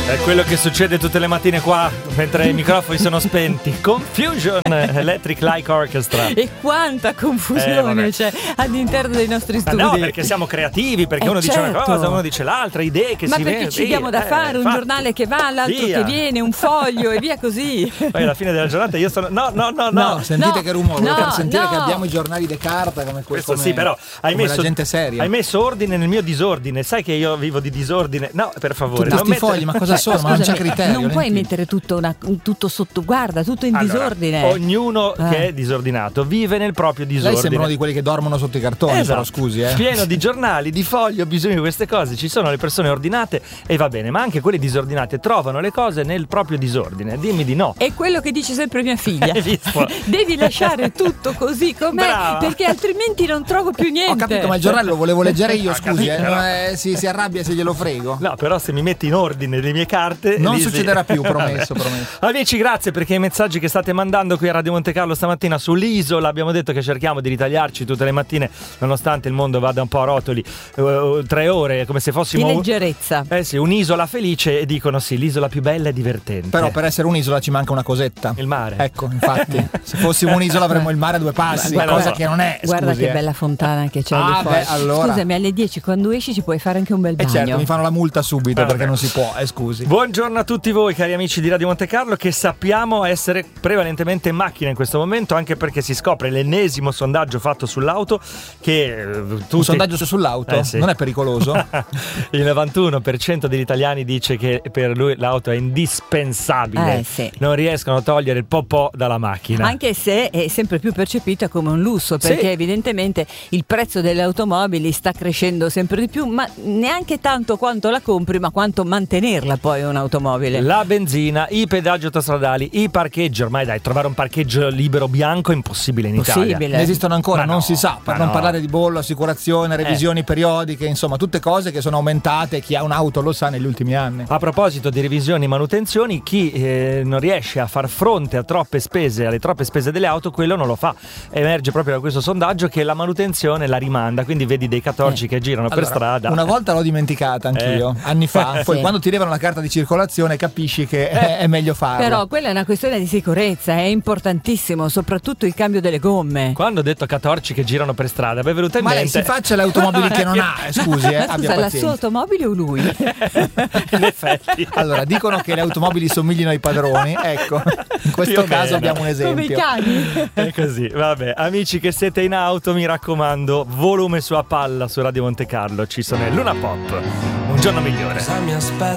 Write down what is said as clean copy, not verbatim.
È quello che succede tutte le mattine qua mentre i microfoni sono spenti. Confusion Electric Light Orchestra. E quanta confusione c'è all'interno dei nostri studi. No, perché siamo creativi, perché uno dice una cosa, uno dice l'altra, idee che ma si perché ci diamo da fare, un giornale che va, l'altro che viene, un foglio e via così. Poi alla fine della giornata io sono no, sentite che rumore, no, per sentire no. che abbiamo i giornali di carta come questo come, sì, però hai come messo, la gente seria. Hai messo ordine nel mio disordine. Sai che io vivo di disordine? No, per favore. Tutti questi fogli, ma cosa sono? Ma non c'è criterio. Non puoi mettere tutto sotto, guarda, tutto in disordine. Ognuno che è disordinato vive nel proprio disordine. Lei sembra uno di quelli che dormono sotto i cartoni, esatto. Però scusi, Pieno di giornali, di fogli, ho bisogno di queste cose. Ci sono le persone ordinate e va bene, ma anche quelle disordinate trovano le cose nel proprio disordine. Dimmi di no. È quello che dice sempre mia figlia. Hai visto? Devi lasciare tutto così com'è. Brava. Perché altrimenti non trovo più niente. Ho capito, ma il giornale lo volevo leggere io, scusi, capito, si arrabbia se glielo frego. No, però se mi metti in ordine le mie carte non succederà più, promesso. Amici, grazie perché i messaggi che state mandando qui a Radio Monte Carlo stamattina sull'isola, abbiamo detto che cerchiamo di ritagliarci tutte le mattine, nonostante il mondo vada un po' a rotoli, 3 ore come se fossimo di leggerezza. Sì, un'isola felice, e dicono sì, l'isola più bella e divertente. Però per essere un'isola ci manca una cosetta. Il mare. Ecco, infatti, se fossimo un'isola avremmo il mare a 2 passi, cosa che non è. Guarda scusi, che bella fontana che c'è lì fuori. Allora. Scusami, alle 10 quando esci ci puoi fare anche un bel bagno. Certo, mi fanno la multa subito perché non si può, scusi. Buongiorno a tutti voi cari amici di Radio Monte Carlo, che sappiamo essere prevalentemente in macchina in questo momento, anche perché si scopre l'ennesimo sondaggio fatto sull'auto che un sondaggio sull'auto? Sì. Non è pericoloso? Il 91% degli italiani dice che per lui l'auto è indispensabile. Sì. Non riescono a togliere il popò dalla macchina. Anche se è sempre più percepita come un lusso, perché evidentemente il prezzo delle automobili sta crescendo sempre di più, ma neanche tanto quanto la compri, ma quanto mantenerla poi un'automobile. La benzina, i pedaggi autostradali, i parcheggi, ormai dai, trovare un parcheggio libero bianco è impossibile in Italia. Ne esistono ancora, Ma non no, si sa, per non parlare di bollo, assicurazione, revisioni periodiche, insomma tutte cose che sono aumentate, chi ha un'auto lo sa negli ultimi anni. A proposito di revisioni e manutenzioni, chi non riesce a far fronte a troppe spese, alle troppe spese delle auto, quello non lo fa. Emerge proprio da questo sondaggio che la manutenzione la rimanda, quindi vedi dei catorci che girano per strada. Una volta l'ho dimenticata anch'io, anni fa, poi quando ti levano la carta di circolazione capisci che è meglio farlo. Però quella è una questione di sicurezza, è importantissimo, soprattutto il cambio delle gomme. Quando ho detto catorci che girano per strada, mi è venuta in mente. Ma lei si faccia le automobili che non ha, scusi, abbia Scusa, la pazienza. sua automobile o lui? In effetti. Allora, dicono che le automobili somiglino ai padroni, ecco, in questo caso abbiamo un esempio. Come i cani. È così, vabbè. Amici che siete in auto, mi raccomando, volume su a palla su Radio Monte Carlo, ci sono i Luna Pop. Un giorno migliore.